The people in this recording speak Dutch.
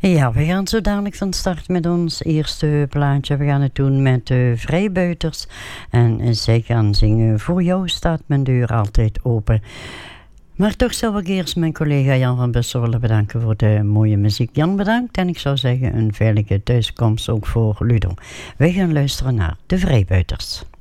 Ja, we gaan zo dadelijk van start met ons eerste plaatje. We gaan het doen met de Vrijbuiters. En zij gaan zingen Voor jou staat mijn deur altijd open. Maar toch zal ik eerst mijn collega Jan van Busserle bedanken voor de mooie muziek. Jan, bedankt. En ik zou zeggen een veilige thuiskomst ook voor Ludo. Wij gaan luisteren naar de Vrijbuiters.